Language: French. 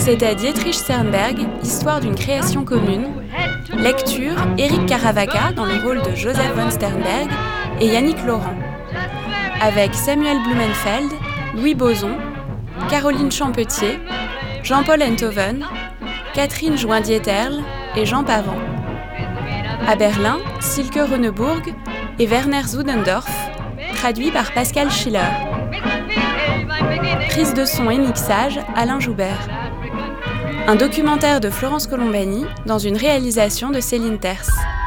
C'était Dietrich Sternberg, Histoire d'une création commune. Lecture, Éric Caravaca dans le rôle de Joseph von Sternberg et Yannick Laurent. Avec Samuel Blumenfeld, Louis Boson, Caroline Champetier, Jean-Paul Enthoven, Catherine Joindieterle et Jean Pavant. À Berlin, Silke Rönneburg et Werner Zudendorf, traduit par Pascal Schiller. Prise de son et mixage, Alain Joubert. Un documentaire de Florence Colombani dans une réalisation de Céline Terce.